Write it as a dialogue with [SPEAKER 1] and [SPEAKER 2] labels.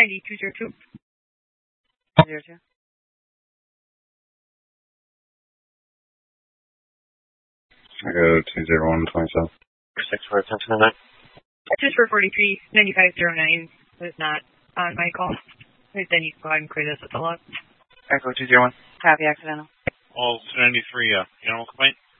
[SPEAKER 1] 9202.
[SPEAKER 2] 02.
[SPEAKER 3] I go 20127.
[SPEAKER 4] 6 for attention on that.
[SPEAKER 1] Just for 43-9509 was not on my call. Then you can go ahead and clear this with the log.
[SPEAKER 2] Echo 201. Copy, accidental.
[SPEAKER 5] All 93, animal complaint.